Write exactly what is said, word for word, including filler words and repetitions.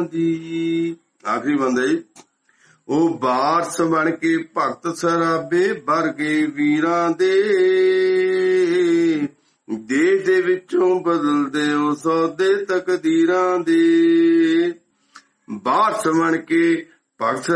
ਦੀ। ਆਖਰੀ ਬੰਦਾ ਜੀ, ਉਹ ਵਾਰਸ ਬਣ ਕੇ ਭਗਤ ਸਰਾਬੇ ਵਰਗੇ ਵੀਰਾਂ ਦੇ, ਦੇਸ਼ ਦੇ ਵਿੱਚੋਂ ਬਦਲਦੇ ਉਹ ਸੌਦੇ ਤਕਦੀਰਾਂ ਦੇ। ਵਾਰਸ ਬਣ ਕੇ ਭਗਤ